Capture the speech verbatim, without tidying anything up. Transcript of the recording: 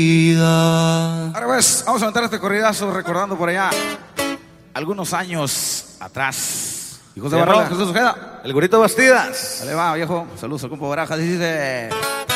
Ahora pues, vamos a aventar este corridazo recordando por allá algunos años atrás. Hijos de Barrón, Jesús Ojeda, El Gorrito Bastidas. dale va, viejo. Saludos al compa Barajas, dice.